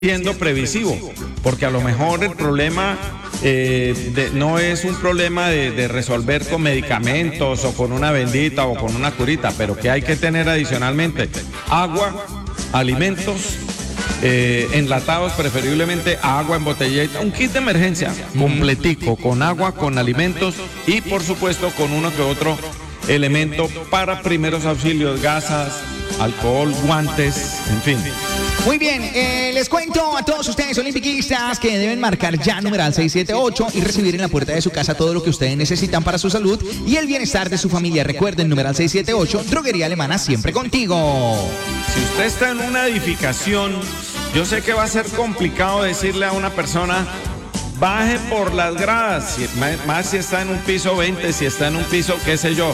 siendo previsivo, porque a lo mejor el problema no es un problema de resolver con medicamentos o con una bendita o con una curita, pero que hay que tener adicionalmente agua, alimentos, enlatados, preferiblemente agua en botellita, un kit de emergencia completico, con agua, con alimentos y por supuesto con uno que otro elemento para primeros auxilios, gasas, alcohol, guantes, en fin. Muy bien, les cuento a todos ustedes olimpiquistas que deben marcar ya numeral 678 y recibir en la puerta de su casa todo lo que ustedes necesitan para su salud y el bienestar de su familia. Recuerden, numeral 678, Droguería Alemana, siempre contigo. Si usted está en una edificación, yo sé que va a ser complicado decirle a una persona, baje por las gradas, más si está en un piso 20, si está en un piso, qué sé yo.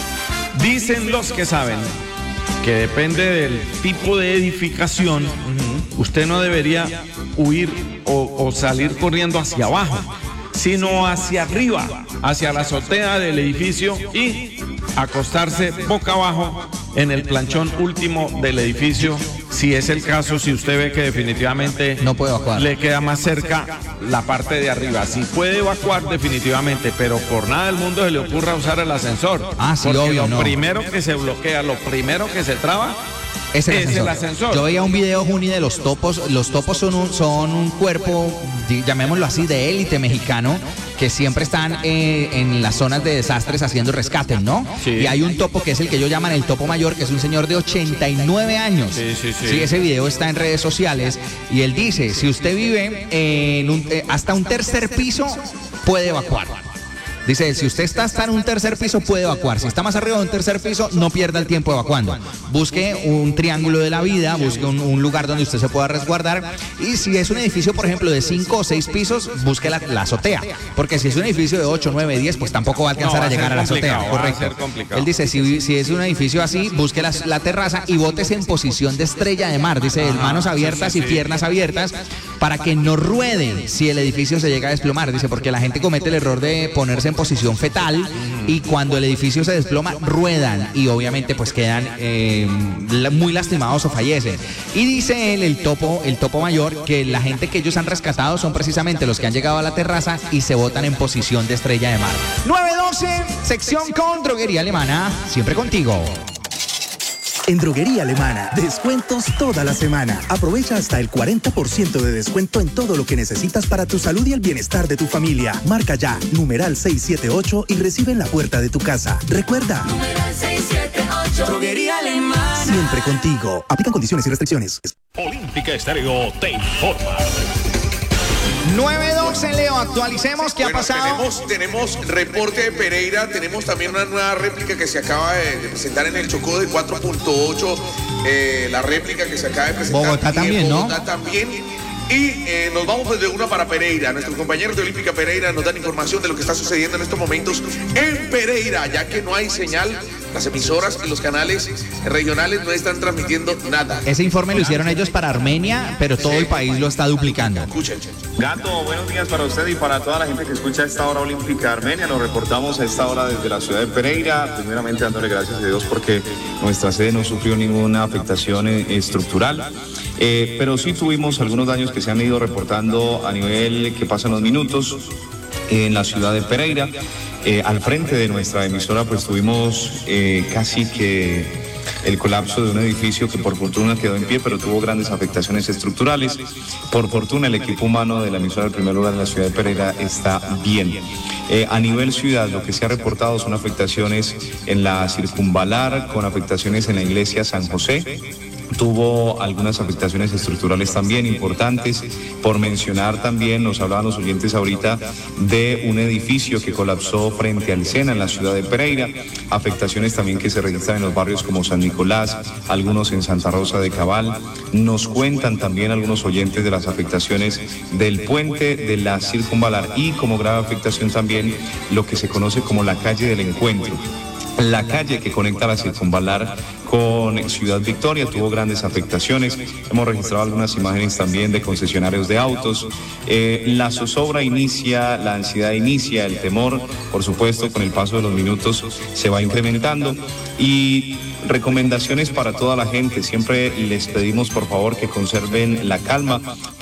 Dicen los que saben que depende del tipo de edificación, usted no debería huir o salir corriendo hacia abajo, sino hacia arriba, hacia la azotea del edificio y acostarse boca abajo en el planchón último del edificio, si es el caso, si usted ve que definitivamente no puede evacuar, le queda más cerca la parte de arriba. Si puede evacuar definitivamente, pero por nada del mundo se le ocurra usar el ascensor. Sí, porque obvio, lo primero que se bloquea, lo primero que se traba es el ascensor. Yo veía un video, Juni, de los topos. Los topos son un cuerpo, llamémoslo así, de élite mexicano, que siempre están en las zonas de desastres haciendo rescates, ¿no? Sí. Y hay un topo que es el que ellos llaman el topo mayor, que es un señor de 89 años. Sí, ese video está en redes sociales y él dice, si usted vive en hasta un tercer piso, puede evacuar. Dice, si usted está hasta en un tercer piso, puede evacuar. Si está más arriba de un tercer piso, no pierda el tiempo evacuando. Busque un triángulo de la vida, busque un lugar donde usted se pueda resguardar. Y si es un edificio, por ejemplo, de 5 o 6 pisos, busque la azotea. Porque si es un edificio de 8, 9, 10, pues tampoco va a alcanzar a llegar a la azotea. Correcto. Él dice, si es un edificio así, busque la terraza y bótese en posición de estrella de mar. Dice, manos abiertas y piernas abiertas para que no ruede si el edificio se llega a desplomar. Dice, porque la gente comete el error de ponerse en posición fetal y cuando el edificio se desploma ruedan y obviamente pues quedan muy lastimados o fallecen. Y dice él, el topo mayor, que la gente que ellos han rescatado son precisamente los que han llegado a la terraza y se botan en posición de estrella de mar. 912, sección con Droguería Alemana, siempre contigo. En Droguería Alemana, descuentos toda la semana. Aprovecha hasta el 40% de descuento en todo lo que necesitas para tu salud y el bienestar de tu familia. Marca ya, numeral 678 y recibe en la puerta de tu casa. Recuerda, numeral 678, Droguería Alemana. Siempre contigo. Aplican condiciones y restricciones. Olímpica Estéreo te informa. 912, Leo, actualicemos qué ha pasado. Tenemos reporte de Pereira, tenemos también una nueva réplica que se acaba de presentar en el Chocó de 4.8, la réplica que se acaba de presentar. Bogotá también, ¿no? Bogotá también. Y nos vamos pues de una para Pereira. Nuestros compañeros de Olímpica Pereira nos dan información de lo que está sucediendo en estos momentos en Pereira, ya que no hay señal. Las emisoras y los canales regionales no están transmitiendo nada. Ese informe lo hicieron ellos para Armenia, pero todo el país lo está duplicando. Escuchen. Gato, buenos días para usted y para toda la gente que escucha a esta hora Olímpica Armenia. Nos reportamos a esta hora desde la ciudad de Pereira, primeramente dándole gracias a Dios porque nuestra sede no sufrió ninguna afectación estructural. Pero sí tuvimos algunos daños que se han ido reportando a nivel que pasan los minutos en la ciudad de Pereira. Al frente de nuestra emisora pues tuvimos casi que el colapso de un edificio que por fortuna quedó en pie, pero tuvo grandes afectaciones estructurales. Por fortuna el equipo humano de la emisora del primer lugar de la ciudad de Pereira está bien. A nivel ciudad lo que se ha reportado son afectaciones en la circunvalar, con afectaciones en la iglesia San José. Tuvo algunas afectaciones estructurales también importantes. Por mencionar también, nos hablaban los oyentes ahorita de un edificio que colapsó frente al Sena en la ciudad de Pereira. Afectaciones también que se registran en los barrios como San Nicolás, algunos en Santa Rosa de Cabal. Nos cuentan también algunos oyentes de las afectaciones del puente de la Circunvalar y como grave afectación también lo que se conoce como la calle del Encuentro. La calle que conecta la Circunvalar con Ciudad Victoria tuvo grandes afectaciones. Hemos registrado algunas imágenes también de concesionarios de autos. La zozobra inicia, la ansiedad inicia, el temor, por supuesto, con el paso de los minutos se va incrementando. Y recomendaciones para toda la gente. Siempre les pedimos, por favor, que conserven la calma.